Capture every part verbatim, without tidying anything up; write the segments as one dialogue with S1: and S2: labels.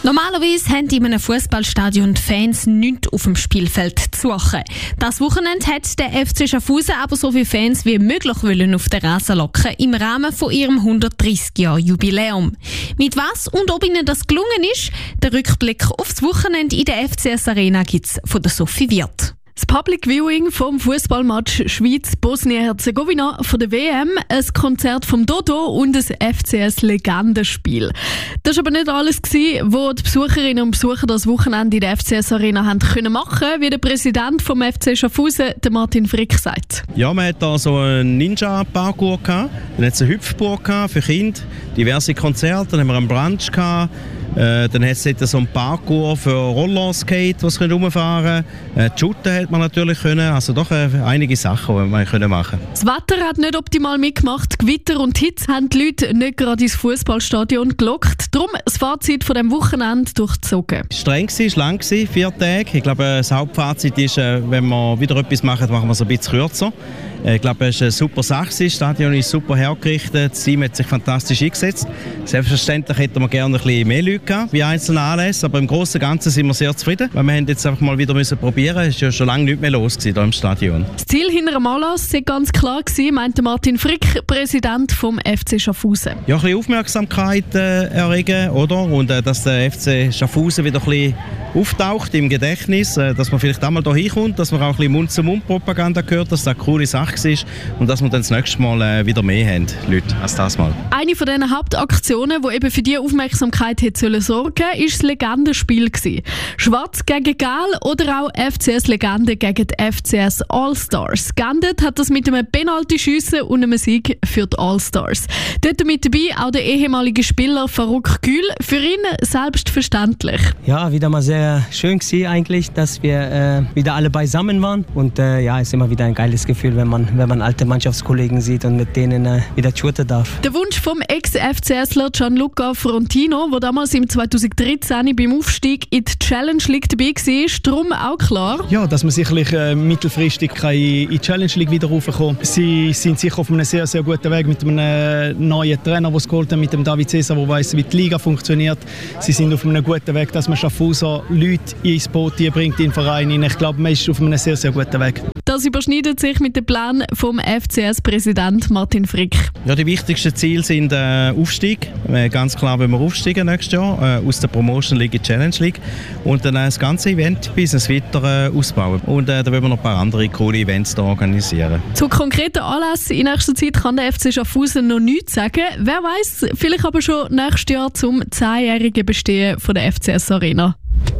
S1: Normalerweise haben in einem Fußballstadion die Fans nichts auf dem Spielfeld zu suchen. Das Wochenende hat der F C Schaffhausen aber so viele Fans wie möglich wollen auf den Rasen locken im Rahmen von ihrem hundertdreissig-Jahr-Jubiläum. Mit was und ob ihnen das gelungen ist, der Rückblick auf das Wochenende in der F C S Arena gibt's von der Sophie Wirth.
S2: Das Public Viewing vom Fußballmatch Schweiz-Bosnien-Herzegowina von der W M, ein Konzert vom Dodo und ein F C S-Legendenspiel. Das war aber nicht alles, was die Besucherinnen und Besucher das Wochenende in der F C S Arena haben können machen, wie der Präsident vom F C Schaffhausen, der Martin Frick, sagt.
S3: Ja, man hat da so einen Ninja-Parcours gehabt, dann hat es eine Hüpfburg für Kinder, diverse Konzerte, dann haben wir einen Brunch gehabt. Äh, dann hat es so einen Parcours für Rollerskate, die sie rumfahren können. Äh, Shooten hat man natürlich können. Also doch äh, einige Sachen, die man können machen können.
S2: Das Wetter hat nicht optimal mitgemacht. Gewitter und Hitze haben die Leute nicht gerade ins Fußballstadion gelockt. Darum das Fazit von diesem Wochenende durchgezogen.
S3: Streng war, lang war, vier Tage. Ich glaube, das Hauptfazit ist, wenn wir wieder etwas machen, machen wir es ein bisschen kürzer. Ich glaube, es ist eine super Sache. Das Stadion ist super hergerichtet. Das Team hat sich fantastisch eingesetzt. Selbstverständlich hätten wir gerne ein bisschen mehr Leute gehabt, wie einzelne Anlässe. Aber im Großen und Ganzen sind wir sehr zufrieden. Weil wir haben jetzt einfach mal wieder müssen probieren. Es war ja schon lange nicht mehr los hier im Stadion.
S2: Das Ziel hinter dem Anlass war ganz klar, meinte Martin Frick, Präsident vom F C Schaffhausen.
S3: Ja, ein bisschen Aufmerksamkeit äh, erregen, oder? Und äh, dass der F C Schaffhausen wieder ein bisschen auftaucht im Gedächtnis, äh, dass man vielleicht einmal hier hinkommt, dass man auch ein bisschen Mund-zu-Mund-Propaganda gehört, dass das eine coole Sache ist und dass wir dann das nächste Mal äh, wieder mehr haben, Leute, als das Mal.
S2: Eine von diesen Hauptaktionen, die eben für diese Aufmerksamkeit hätte sorgen sollen, war das Legendenspiel. Schwarz gegen Gelb oder auch F C S-Legende gegen die F C S All-Stars. Geendet hat das mit einem Penalty-Schiessen und einem Sieg für die All-Stars. Dort mit dabei auch der ehemalige Spieler Farouk Gül. Für ihn selbstverständlich.
S4: Ja, wieder mal sehr schön gewesen eigentlich, dass wir äh, wieder alle beisammen waren. Und äh, ja, es ist immer wieder ein geiles Gefühl, wenn man, wenn man alte Mannschaftskollegen sieht und mit denen äh, wieder shooten darf.
S2: Der Wunsch vom Ex-FCSler Gianluca Frontino, der damals im zweitausenddreizehn beim Aufstieg in die Challenge League dabei war, ist darum auch klar.
S5: Ja, dass man sicherlich äh, mittelfristig kann in die Challenge League wieder raufkommen kann. Sie sind sicher auf einem sehr, sehr guten Weg mit einem neuen Trainer, den sie geholt haben, mit dem David Cesar, der weiss, wie die Liga funktioniert. Sie sind auf einem guten Weg, dass man Schaffhauser Leute ins Boot bringt, in den Verein. Ich glaube, man ist auf einem sehr, sehr guten Weg.
S2: Das überschneidet sich mit dem Plan vom F C S-Präsident Martin Frick.
S3: Ja, die wichtigsten Ziele sind äh, Aufstieg. Äh, ganz klar wollen wir aufsteigen nächstes Jahr äh, aus der Promotion League in die Challenge League und dann äh, das ganze Event-Business weiter äh, ausbauen. Und äh, da wollen wir noch ein paar andere coole Events da organisieren.
S2: Zu konkreten Anlässen in nächster Zeit kann der F C Schaffhausen noch nichts sagen. Wer weiß, vielleicht aber schon nächstes Jahr zum zehnjährigen Bestehen von der F C S Arena.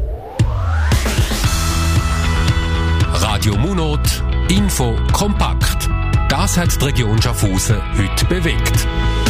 S6: Radio Munot, Info kompakt. Das hat die Region Schaffhausen heute bewegt.